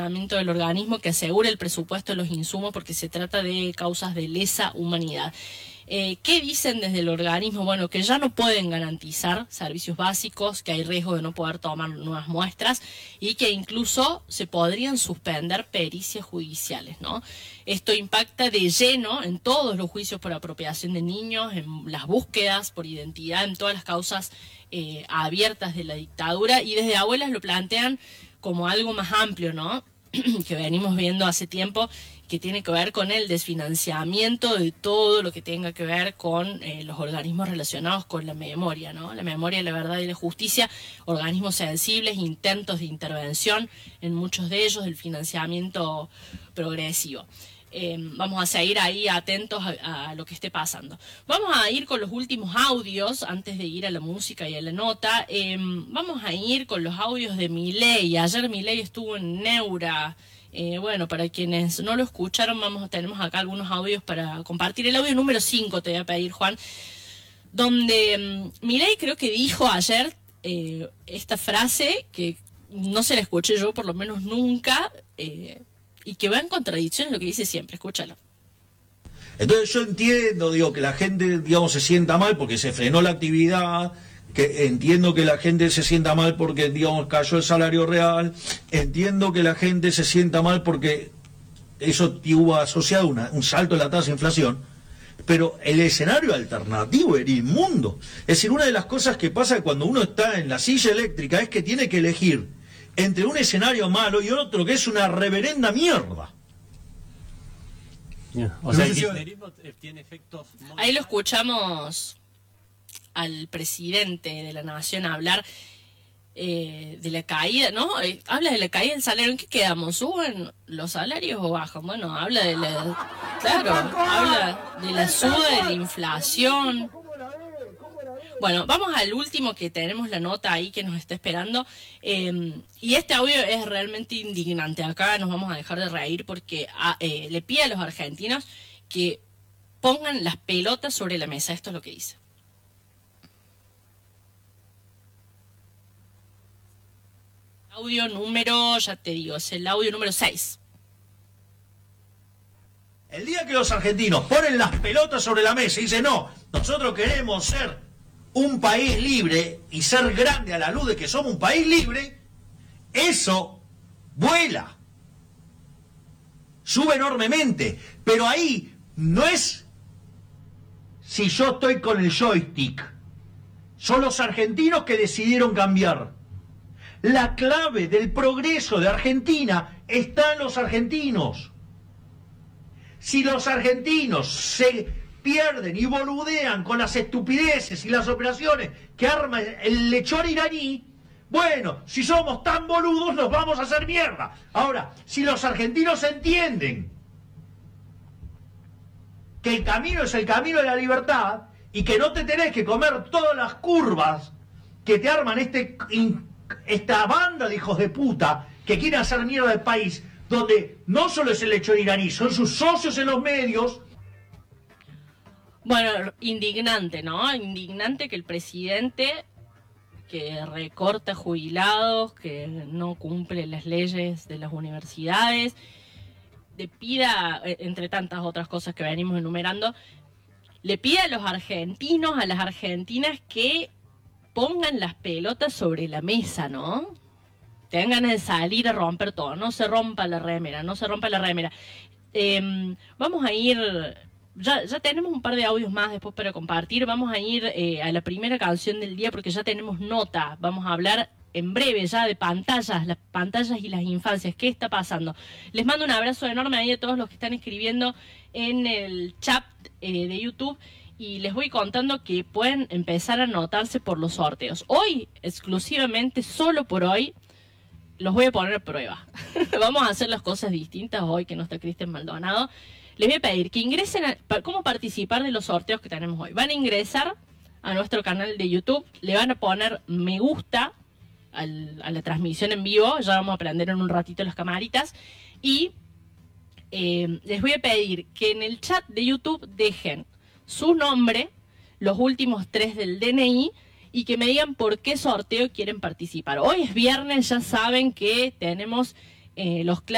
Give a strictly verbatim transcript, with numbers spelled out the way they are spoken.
del organismo que asegure el presupuesto de los insumos porque se trata de causas de lesa humanidad. Eh, ¿Qué dicen desde el organismo? Bueno, que ya no pueden garantizar servicios básicos, que hay riesgo de no poder tomar nuevas muestras y que incluso se podrían suspender pericias judiciales, ¿no? Esto impacta de lleno en todos los juicios por apropiación de niños, en las búsquedas por identidad, en todas las causas eh, abiertas de la dictadura, y desde Abuelas lo plantean como algo más amplio, ¿no? Que venimos viendo hace tiempo, que tiene que ver con el desfinanciamiento de todo lo que tenga que ver con eh, los organismos relacionados con la memoria, ¿no? La memoria, la verdad y la justicia, organismos sensibles, intentos de intervención en muchos de ellos, del financiamiento progresivo. Eh, vamos a seguir ahí atentos a, a lo que esté pasando. Vamos a ir con los últimos audios antes de ir a la música y a la nota. Eh, vamos a ir con los audios de Milei. Ayer Milei estuvo en Neura. Eh, bueno, para quienes no lo escucharon, vamos tenemos acá algunos audios para compartir. El audio número cinco te voy a pedir, Juan, donde um, Milei creo que dijo ayer eh, esta frase que no se la escuché yo, por lo menos nunca, eh, y que va en contradicción a lo que dice siempre. Escúchalo. Entonces yo entiendo, digo, que la gente, digamos, se sienta mal porque se frenó la actividad, que entiendo que la gente se sienta mal porque, digamos, cayó el salario real, entiendo que la gente se sienta mal porque eso tuvo asociado una, un salto en la tasa de inflación, pero el escenario alternativo era inmundo. Es decir, una de las cosas que pasa cuando uno está en la silla eléctrica es que tiene que elegir entre un escenario malo y otro que es una reverenda mierda. Yeah. O sea, el kirchnerismo tiene efectos muy... Ahí lo escuchamos al presidente de la Nación hablar eh, de la caída, ¿no? Eh, habla de la caída del salario. ¿En qué quedamos? ¿Suben los salarios o bajan? Bueno, habla de la... Claro, habla de la suba, de la inflación. Bueno, vamos al último, que tenemos la nota ahí que nos está esperando. Eh, y este audio es realmente indignante. Acá nos vamos a dejar de reír porque a, eh, le pide a los argentinos que pongan las pelotas sobre la mesa. Esto es lo que dice. Audio número, ya te digo, es el audio número seis. El día que los argentinos ponen las pelotas sobre la mesa y dicen, no, nosotros queremos ser un país libre y ser grande a la luz de que somos un país libre, eso vuela, sube enormemente, pero ahí no es si yo estoy con el joystick, son los argentinos que decidieron cambiar. La clave del progreso de Argentina está en los argentinos. Si los argentinos se pierden y boludean con las estupideces y las operaciones que arma el lechón iraní, bueno, si somos tan boludos nos vamos a hacer mierda. Ahora, si los argentinos entienden que el camino es el camino de la libertad y que no te tenés que comer todas las curvas que te arman este, esta banda de hijos de puta que quieren hacer mierda del país, donde no solo es el lechón iraní, son sus socios en los medios. Bueno, indignante, ¿no? Indignante que el presidente, que recorta jubilados, que no cumple las leyes de las universidades, le pida, entre tantas otras cosas que venimos enumerando, le pida a los argentinos, a las argentinas, que pongan las pelotas sobre la mesa, ¿no? Tengan ganas de salir a romper todo, no se rompa la remera, no se rompa la remera. Eh, vamos a ir... Ya, ya tenemos un par de audios más después para compartir. Vamos a ir eh, a la primera canción del día porque ya tenemos nota. Vamos a hablar en breve ya de pantallas, las pantallas y las infancias. ¿Qué está pasando? Les mando un abrazo enorme ahí a todos los que están escribiendo en el chat eh, de YouTube. Y les voy contando que pueden empezar a anotarse por los sorteos. Hoy, exclusivamente, solo por hoy, los voy a poner a prueba. Vamos a hacer las cosas distintas hoy que no está Cristian Maldonado. Les voy a pedir que ingresen a cómo participar de los sorteos que tenemos hoy. Van a ingresar a nuestro canal de YouTube, le van a poner me gusta al, a la transmisión en vivo, ya vamos a prender en un ratito las camaritas, y eh, les voy a pedir que en el chat de YouTube dejen su nombre, los últimos tres del D N I, y que me digan por qué sorteo quieren participar. Hoy es viernes, ya saben que tenemos eh, los